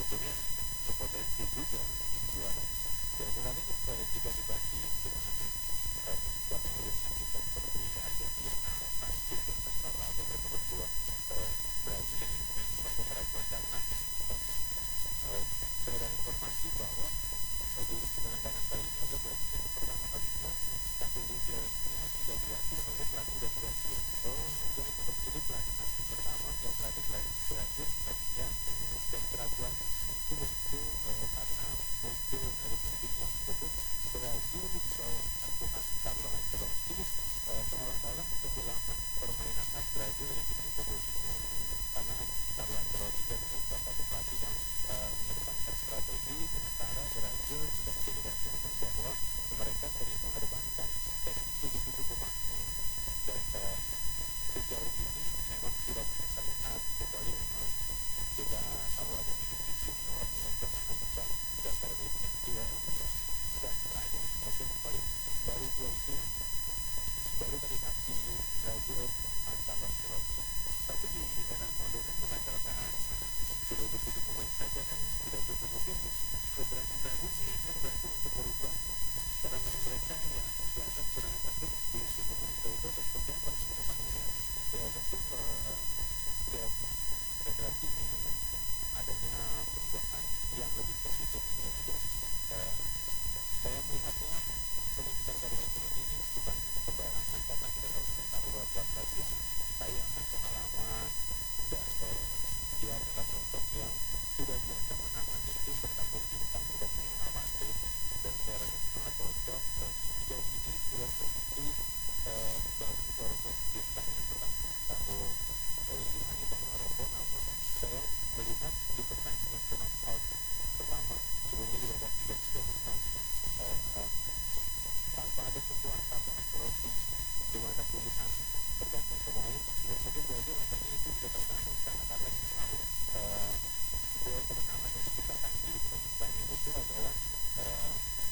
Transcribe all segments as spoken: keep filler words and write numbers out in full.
sebetulnya berpotensi juga jadi juara. Ya tetapi eh, jika dibanding dengan eh, skuad mayoritas kita seperti Argentina, Prancis yang setelah beberapa berdua, eh, Brazil ini memang banyak keraguan karena eh, eh, beredar informasi bahwa eh, di penyelenggaraan kali ini adalah Brazil untuk pertama kalinya tampil di Piala Dunia tidak dilatih oleh pelatih dari Brazil. Oh, yang terpilih pelatih asing pertama yang pelatih Brazil, ya, dan keraguan itu muncul eh, karena muncul nadi-nadi yang menyebut Brazil di bawah asuhan Carlo Ancelotti eh, seolah-olah kehilangan permainan khas Brazil yaitu Jogo Bonito. Karena Carlo Ancelotti dan salah satu pelatih yang eh, mengedepankan strategi, sementara Brazil sudah menjadikan cermin bahwa mereka sering mengedepankan teknik individu pemain. Dan eh, sejauh ini memang tidak banyak terlihat, kecuali memang kita tahu ada divisi junior yang bermain dasar milik kecil dan lainnya. Mungkin paling baru dua itu yang baru terlihat di Brazil antara Ancelotti. Tapi di era modern mengandalkan dulu begitu pemain saja kan tidak cukup. Mungkin federasi Brazil menginginkan Brazil untuk merubah cara main mereka yang dianggap kurang efektif di Jogo Bonito itu, dan seperti apa di depan ini? Ya tentu uh, setiap federasi ingin adanya perubahan yang lebih positif ini ya. Uh, saya melihatnya penunjukan Carlo Ancelotti ini bukan sembarangan, karena kita tahu dengan Carlo adalah pelatih yang kaya akan pengalaman, dan uh, dia adalah sosok yang sudah biasa menangani tim bertabur bintang seperti Real Madrid, dan saya rasa sangat cocok. Dan sejauh ini sudah terbukti uh, bagus walaupun di pertandingan pertama taruh di Hannibal Maroko, namun saya melihat di pertandingan knockout pertama sebelumnya di babak tiga puluh dua uh, tanpa ada sentuhan tanpa Ancelotti di mana pilihan tergantung pemain, ya mungkin Brazil rasanya itu bisa tertanggung di sana, karena kita tahu uh, gol kemenangan yang diciptakan di menit Spanyol itu adalah uh,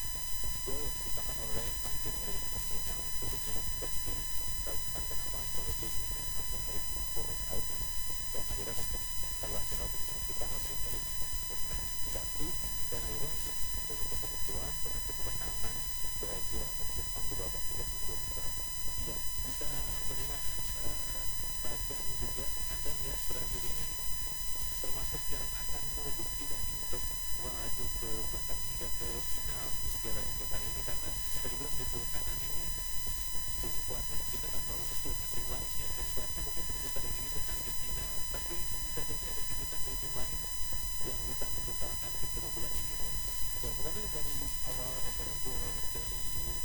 gol yang diciptakan oleh Martinelli, yang sebelumnya sempat diragukan kenapa Ancelotti ingin Martinelli di pemain lain, yang yang akhirnya kan Carlo Ancelotti membuktikan Martinelli bermain diganti, dan akhirnya untuk kebutuhan penentu kemenangan Brazil atau Jepang di babak tiga puluh dua. Iya, kita melihat uh, baganya juga, Anda melihat Brazil ini termasuk yang akan merebut tidak nih untuk melaju ke bahkan hingga ke final Piala Dunia kali ini, karena tadi bilang di sebelah kanan ini tim kuatnya kita tanpa memperkecilkan tim lain ya, tim kuatnya mungkin seperti Inggris dan Argentina, tapi bisa jadi ada kejutan dari tim lain yang bisa membesarkan keunggulan ini. Ya, sebenarnya dari awal Brazil dari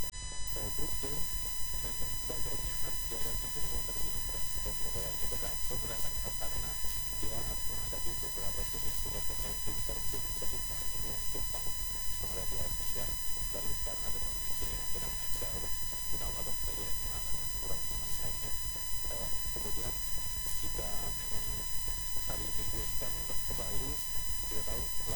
uh, grup tuh memang banyak yang harus dihadapi itu memang terbilang berat, dan negaranya berat, berat karena dia harus menghadapi beberapa tim yang punya potensi besar menjadi tidak bisa, sebelum Jepang menghadapi Asia, lalu sekarang ada Norwegia yang sedang naik daun, ditambah Australia yang mengalahkan beberapa pemain lainnya. Uh, kemudian jika memang kali ini dia bisa lolos kembali, kita tahu